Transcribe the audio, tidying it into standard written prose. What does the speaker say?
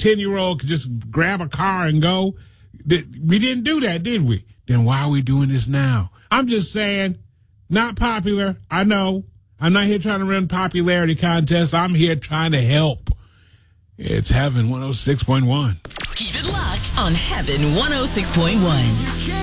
10-year-old could just grab a car and go. We didn't do that, did we? Then why are we doing this now? I'm just saying, not popular. I know. I'm not here trying to run popularity contests. I'm here trying to help. It's Heaven 106.1. Keep it locked on Heaven 106.1.